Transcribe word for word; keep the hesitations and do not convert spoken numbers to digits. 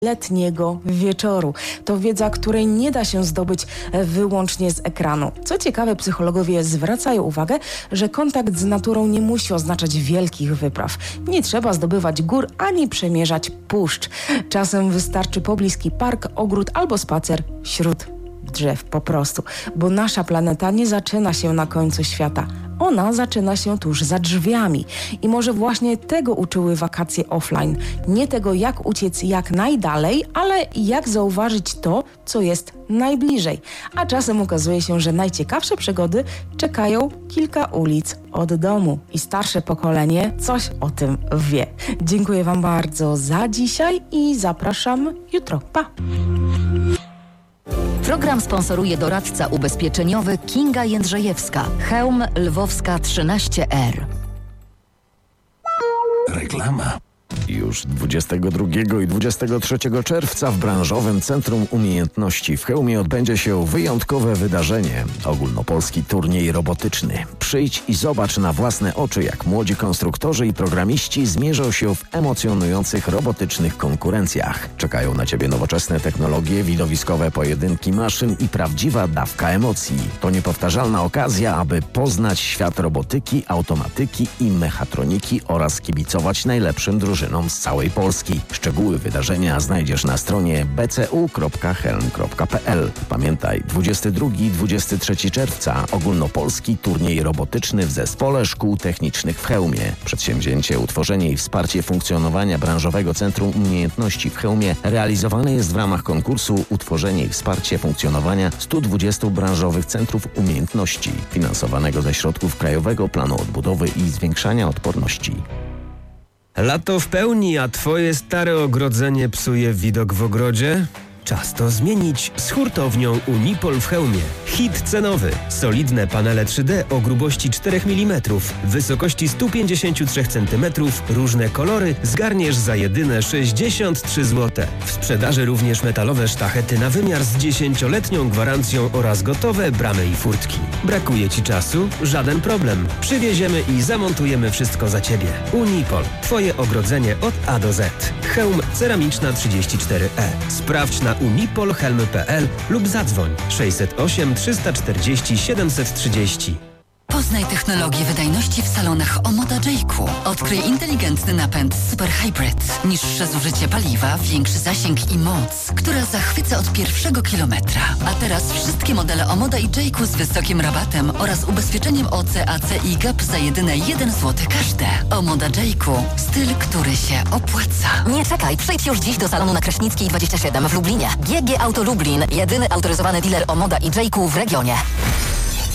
letniego wieczoru. To wiedza, której nie da się zdobyć wyłącznie z ekranu. Co ciekawe, psychologowie zwracają uwagę, że kontakt z naturą nie musi oznaczać wielkich wypraw. Nie trzeba zdobywać gór ani przemierzać puszcz. Czasem wystarczy pobliski park, ogród albo spacer wśród drzew po prostu, bo nasza planeta nie zaczyna się na końcu świata. Ona zaczyna się tuż za drzwiami. I może właśnie tego uczyły wakacje offline. Nie tego, jak uciec jak najdalej, ale jak zauważyć to, co jest najbliżej. A czasem okazuje się, że najciekawsze przygody czekają kilka ulic od domu. I starsze pokolenie coś o tym wie. Dziękuję Wam bardzo za dzisiaj i zapraszam jutro. Pa! Program sponsoruje doradca ubezpieczeniowy Kinga Jędrzejewska, Chełm Lwowska trzynaście R. Reklama. Już dwudziestego drugiego i dwudziestego trzeciego czerwca w branżowym Centrum Umiejętności w Chełmie odbędzie się wyjątkowe wydarzenie. Ogólnopolski turniej robotyczny. Przyjdź i zobacz na własne oczy, jak młodzi konstruktorzy i programiści zmierzą się w emocjonujących robotycznych konkurencjach. Czekają na Ciebie nowoczesne technologie, widowiskowe pojedynki maszyn i prawdziwa dawka emocji. To niepowtarzalna okazja, aby poznać świat robotyki, automatyki i mechatroniki oraz kibicować najlepszym drużynom z całej Polski. Szczegóły wydarzenia znajdziesz na stronie b c u kropka helm kropka p l. Pamiętaj, dwudziestego drugiego i dwudziestego trzeciego czerwca ogólnopolski turniej robotyczny w Zespole Szkół Technicznych w Chełmie. Przedsięwzięcie, utworzenie i wsparcie funkcjonowania branżowego Centrum Umiejętności w Chełmie realizowane jest w ramach konkursu Utworzenie i wsparcie funkcjonowania stu dwudziestu branżowych centrów umiejętności, finansowanego ze środków Krajowego Planu Odbudowy i Zwiększania Odporności. Lato w pełni, a twoje stare ogrodzenie psuje widok w ogrodzie? Czas to zmienić z hurtownią Unipol w Chełmie. Hit cenowy. Solidne panele trzy D o grubości czterech milimetrów, wysokości sto pięćdziesiąt trzy centymetrów, różne kolory zgarniesz za jedyne sześćdziesiąt trzy złote. W sprzedaży również metalowe sztachety na wymiar z dziesięcioletnią gwarancją oraz gotowe bramy i furtki. Brakuje Ci czasu? Żaden problem. Przywieziemy i zamontujemy wszystko za Ciebie. Unipol. Twoje ogrodzenie od A do Z. Chełm Ceramiczna trzydzieści cztery E. Sprawdź na unipol helm kropka p l lub zadzwoń sześćset osiem trzysta czterdzieści siedemset trzydzieści. Poznaj technologię wydajności w salonach Omoda Jayco. Odkryj inteligentny napęd Super Hybrid. Niższe zużycie paliwa, większy zasięg i moc, która zachwyca od pierwszego kilometra. A teraz wszystkie modele Omoda i Jayco z wysokim rabatem oraz ubezpieczeniem O C, A C i G A P za jedyne jeden złoty każde. Omoda Jayco. Styl, który się opłaca. Nie czekaj, przyjdź już dziś do salonu na Kraśnickiej dwadzieścia siedem w Lublinie. G G Auto Lublin. Jedyny autoryzowany dealer Omoda i Jayco w regionie.